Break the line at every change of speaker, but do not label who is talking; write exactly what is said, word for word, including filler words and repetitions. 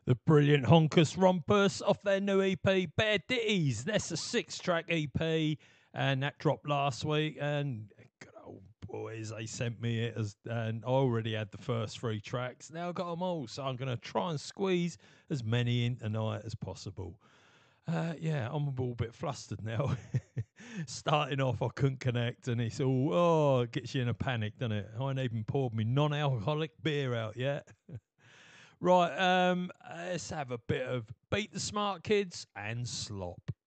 The brilliant Honkus Rompus off their new E P, Bear Ditties. That's a six-track E P, and that dropped last week. And good old boys, they sent me it, as, and I already had the first three tracks. Now I've got them all, so I'm going to try and squeeze as many in tonight as possible. Uh, yeah, I'm a little bit flustered now. Starting off, I couldn't connect, and it's all, oh, it gets you in a panic, doesn't it? I ain't even poured me non-alcoholic beer out yet. Right, um, let's have a bit of Beat the Smart Kids and Slop.